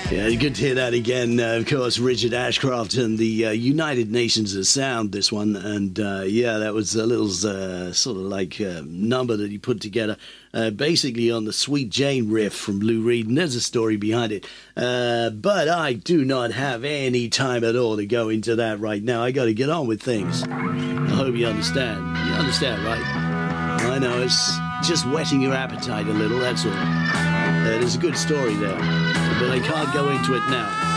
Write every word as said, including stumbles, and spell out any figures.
Yeah, good to hear that again. Uh, of course, Richard Ashcroft and the uh, United Nations of Sound, this one. And uh, yeah, that was a little uh, sort of like uh, number that he put together, uh, basically on the Sweet Jane riff from Lou Reed. And there's a story behind it. Uh, but I do not have any time at all to go into that right now. I got to get on with things. I hope you understand. You understand, right? I know, it's just whetting your appetite a little, that's all. Uh, there's a good story there, but I can't go into it now.